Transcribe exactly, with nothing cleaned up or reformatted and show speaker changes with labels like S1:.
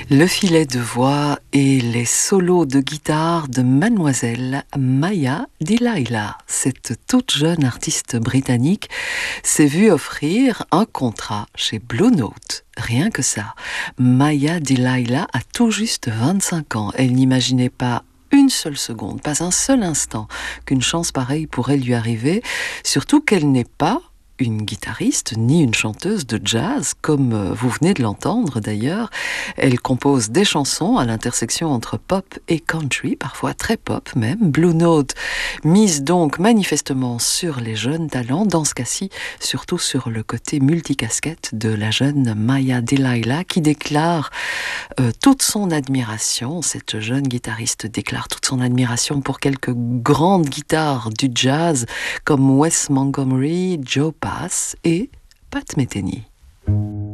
S1: Le filet de voix et les solos de guitare de Mademoiselle Maya Delilah. Cette toute jeune artiste britannique s'est vue offrir un contrat chez Blue Note. Rien que ça. Maya Delilah a tout juste vingt-cinq ans. Elle n'imaginait pas une seule seconde, pas un seul instant, qu'une chance pareille pourrait lui arriver, surtout qu'elle n'est pas une guitariste ni une chanteuse de jazz, comme vous venez de l'entendre d'ailleurs. Elle compose des chansons à l'intersection entre pop et country, parfois très pop même. Blue Note mise donc manifestement sur les jeunes talents, dans ce cas-ci surtout sur le côté multicasquette de la jeune Maya Delilah, qui déclare euh, toute son admiration. Cette jeune guitariste déclare toute son admiration pour quelques grandes guitares du jazz comme Wes Montgomery, Joe Pass et Pat Metheny.